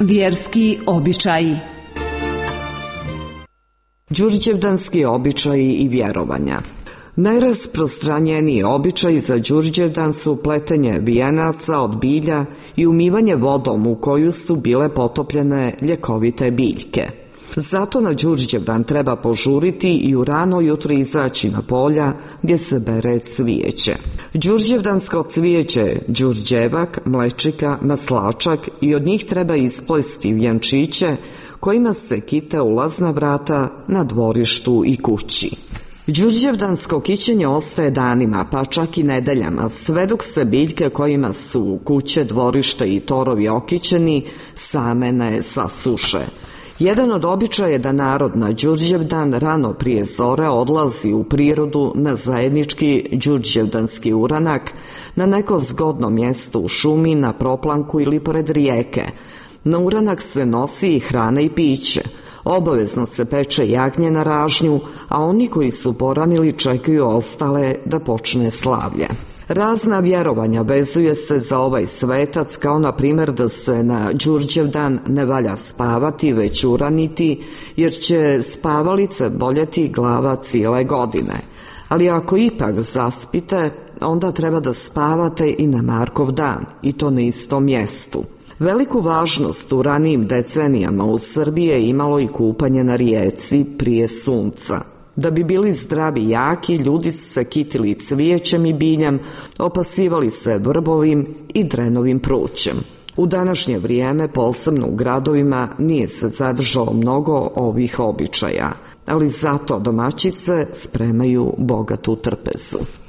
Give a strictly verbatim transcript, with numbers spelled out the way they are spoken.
Vjerski običaji. Đurđevdanski običaji i vjerovanja. Najrasprostranjeniji običaji za Đurđevdan su pletenje vijenaca od bilja i umivanje vodom u koju su bile potopljene ljekovite biljke. Zato na Đurđevdan treba požuriti i u rano jutro izaći na polja gdje se bere cvijeće. Đurđevdansko cvijeće đurđevak, mlečika, maslačak i od njih treba isplesti vjenčiće kojima se kite ulazna vrata na dvorištu i kući. Đurđevdansko kićenje ostaje danima, pa čak i nedeljama, sve dok se biljke kojima su kuće, dvorište i torovi okićeni same ne sasuše. Jedan od običaja je da narod na Đurđevdan rano prije zore odlazi u prirodu na zajednički đurđevdanski uranak, na neko zgodno mjesto u šumi, na proplanku ili pored rijeke. Na uranak se nosi i hrana i piće. Obavezno se peče jagnje na ražnju, a oni koji su poranili čekaju ostale da počne slavlje. Razna vjerovanja vezuje se za ovaj svetac, kao na primjer da se na Đurđevdan ne valja spavati već uraniti, jer će spavalice boljeti glava cijele godine. Ali ako ipak zaspite, onda treba da spavate i na Markov dan, i to na istom mjestu. Veliku važnost u ranijim decenijama u Srbiji je imalo i kupanje na rijeci prije sunca. Da bi bili zdravi i jaki, ljudi su se kitili cvijećem i biljem, opasivali se vrbovim i drenovim prućem. U današnje vrijeme, posebno u gradovima, nije se zadržalo mnogo ovih običaja, ali zato domaćice spremaju bogatu trpezu.